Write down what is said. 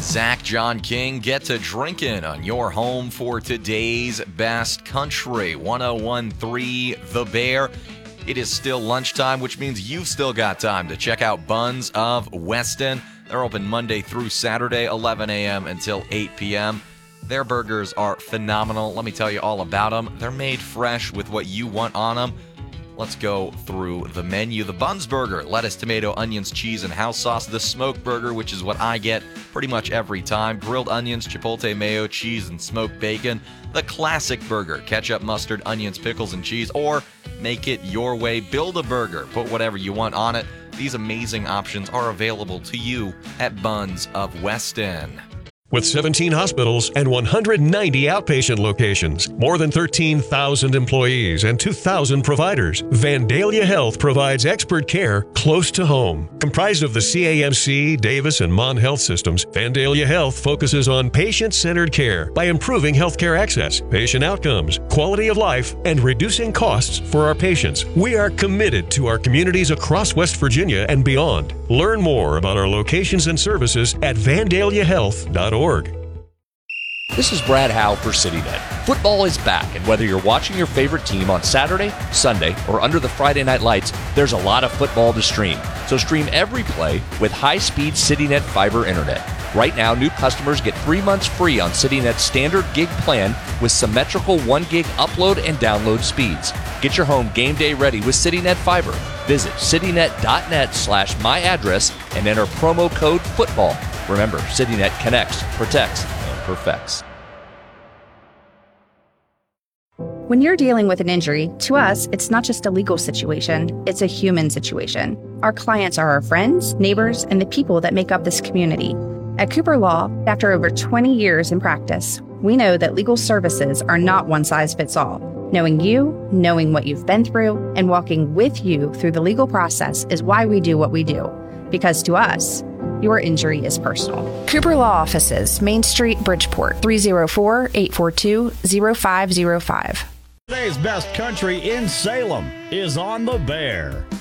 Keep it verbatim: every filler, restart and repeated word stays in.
Zach John King get to drinking on your home for today's best country. one oh one point three The Bear. It is still lunchtime, which means you've still got time to check out Buns of Weston. They're open Monday through Saturday, eleven a.m. until eight p.m. Their burgers are phenomenal. Let me tell you all about them. They're made fresh with what you want on them. Let's go through the menu. The Buns Burger, lettuce, tomato, onions, cheese, and house sauce. The Smoke Burger, which is what I get pretty much every time. Grilled onions, chipotle mayo, cheese, and smoked bacon. The Classic Burger, ketchup, mustard, onions, pickles, and cheese. Or make it your way. Build a burger. Put whatever you want on it. These amazing options are available to you at Buns of Weston. With seventeen hospitals and one hundred ninety outpatient locations, more than thirteen thousand employees, and two thousand providers, Vandalia Health provides expert care close to home. Comprised of the C A M C, Davis, and Mon Health systems, Vandalia Health focuses on patient-centered care by improving healthcare access, patient outcomes, quality of life, and reducing costs for our patients. We are committed to our communities across West Virginia and beyond. Learn more about our locations and services at vandalia health dot org. This is Brad Howe for CityNet. Football is back, and whether you're watching your favorite team on Saturday, Sunday, or under the Friday night lights, there's a lot of football to stream. So stream every play with high-speed CityNet fiber internet. Right now, new customers get three months free on CityNet's standard gig plan with symmetrical one gig upload and download speeds. Get your home game day ready with CityNet Fiber. Visit citynet.net slash my address and enter promo code FOOTBALL. Remember, CityNet connects, protects, and perfects. When you're dealing with an injury, to us, it's not just a legal situation, it's a human situation. Our clients are our friends, neighbors, and the people that make up this community. At Cooper Law, after over twenty years in practice, we know that legal services are not one size fits all. Knowing you, knowing what you've been through, and walking with you through the legal process is why we do what we do. Because to us, your injury is personal. Cooper Law Offices, Main Street, Bridgeport, three oh four, eight four two, oh five oh five. Today's best country in Salem is on The Bear.